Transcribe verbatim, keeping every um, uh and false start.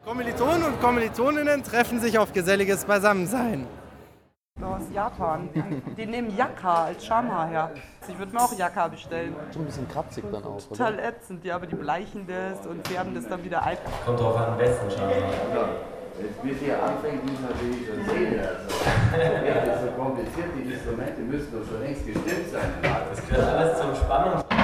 Kommilitonen und Kommilitoninnen treffen sich auf geselliges Beisammensein. Aus Japan. Die nehmen Yakka als Schamhaar her. Ich würde mir auch Yakka bestellen. Schon ein bisschen kratzig dann auch, oder? Total ätzend, ja, aber die bleichen das und färben das dann wieder ein. Kommt drauf an, wessen Schamhaar. Jetzt bis hier anfängt, muss natürlich schon sehen. Also, ja, das ist so kompliziert, die Instrumente müssen doch schon längst gestimmt sein. Das gehört alles zum Spannung.